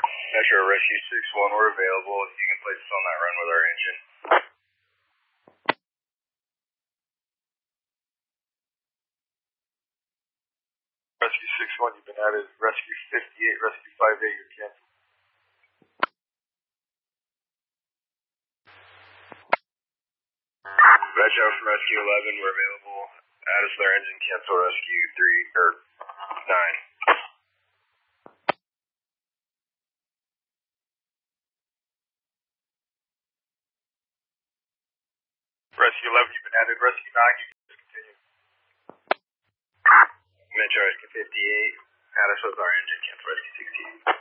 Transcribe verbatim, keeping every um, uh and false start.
Metro Rescue six one, we're available. You can place us on that run with our engine. Rescue six one, you've been added. Rescue fifty-eight, Rescue five eight, you're canceled. Metro from Rescue eleven, we're available. Add us their engine, cancel Rescue three, or nine. Rescue eleven, you've been added. Rescue nine, you can discontinue. Metro Rescue fifty-eight, add us with our engine, cancel Rescue sixteen.